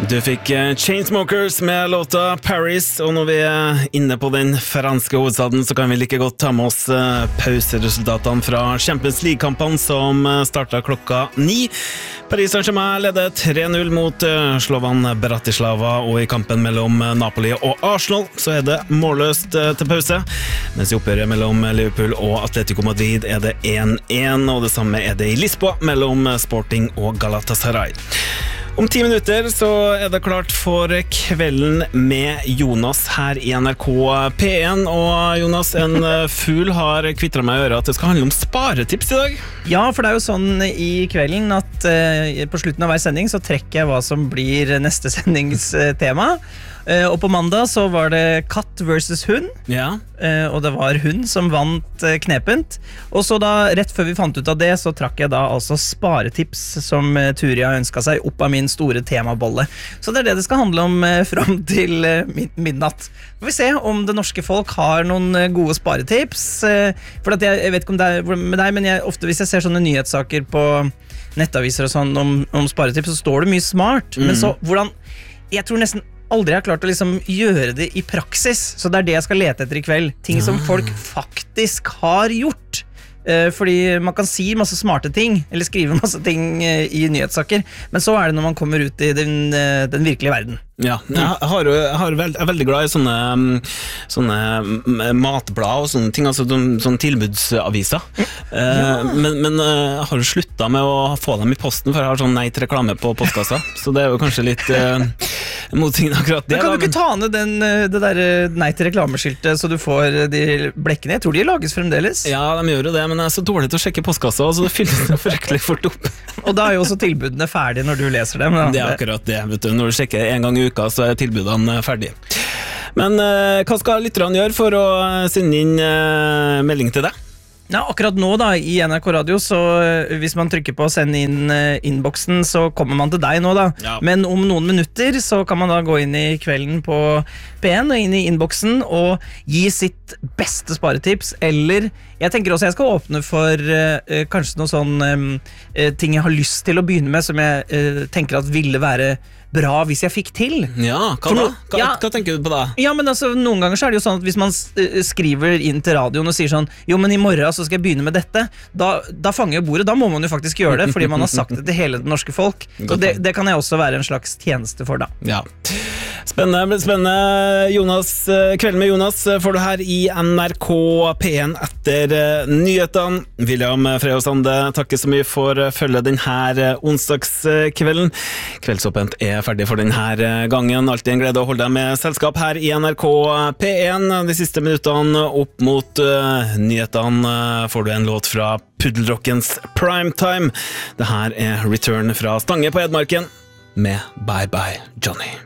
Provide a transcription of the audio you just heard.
Du fikk Chainsmokers med låta Paris, og når vi inne på den franske hovedstaden, så kan vi like godt ta med oss pauseresultatene fra Champions League-kampene som startet klokka 9. Paris Saint-Germain leder 3-0 mot Slovan Bratislava, og i kampen mellom Napoli og Arsenal så det målløst til pause, mens i oppgjøret mellom Liverpool og Atletico Madrid det 1-1, og det samme det i Lisboa mellom Sporting og Galatasaray. Om 10 minutter så det klart for kvelden med Jonas her i NRK P1, og Jonas, en fugl har kvitret meg i øret at det skal handle om sparetips i dag. Ja, for det jo sånn i kvelden at på slutten av hver sending så trekker jeg hva som blir neste sendingstema. Og på mandag så var det katt versus hund, ja. Og det var hund som vant knepent. Og så da, rett før vi fant ut av det, så trakk jeg da altså sparetips som Turi har ønsket seg opp av min store temabolle. Så det det skal handle om frem til midnatt. Får vi se om det norske folk har noen gode sparetips. For at jeg vet ikke om det med deg, men ofte hvis jeg ser sånne nyhetssaker på nettaviser og sånn om sparetips, så står det mye smart. Men så, jeg tror nesten aldri har klart å liksom gjøre det i praksis, så det det jeg skal lete etter i kveld. Ting som folk faktisk har gjort. Fordi man kan si masse smarte ting, eller skrive masse ting i nyhetssaker, men så det når man kommer ut i den virkelige verden. Ja, jeg veldig glad i sånne matblad og sånne ting, altså sånne tilbudsaviser. Men jeg har jo sluttet med å få dem i posten, for jeg har sånn nei til reklame på postkassa, så det jo kanskje litt motsigende akkurat det. Men kan du ikke ta ned det der nei til reklameskiltet så du får de blekkene? Jeg tror de lages fremdeles. Ja, de gjør jo det, men jeg så dårlig til å sjekke postkassa, så det fylles det fryktelig fort opp. Og da jo også tilbudene ferdige når du leser dem. Da. Det akkurat det, vet du. Når du sjekker en gang i uka, så tilbudene ferdige. Men hva skal lytterne gjøre for å sende inn melding til deg? Ja, akkurat nå da, i NRK Radio, så hvis man trykker på å sende inn innboksen, så kommer man til deg nå da. Ja. Men om noen minutter så kan man da gå inn i kvelden på P1 og inn i innboksen og gi sitt beste sparetips, eller jeg tenker også jeg skal åpne for kanskje noen sånn ting jeg har lyst til å begynne med, som jeg tenker at ville være bra hvis jeg fikk til. Ja, hva tenker du på da? Ja, men altså, noen ganger så det jo sånn at hvis man skriver inn til radioen og sier sånn, jo, men i morgen så skal jeg begynne med dette, da fanger jeg bordet, da må man jo faktisk gjøre det, fordi man har sagt det til hele det norske folk. Så det kan jeg også være en slags tjeneste for da. Ja. Spennende. Jonas, kvelden med Jonas får du her i NRK P1 etter nyhetene. William Freyosande, takker så mye for følget denne onsdagskvelden. Kveldsåpent ferdig for denne gangen. Alltid en glede å holde deg med selskap her i NRK P1. De siste minuttene opp mot nyhetene får du en låt fra Puddelrockens Primetime. Det her Return fra Stange på Edmarken med Bye Bye Johnny.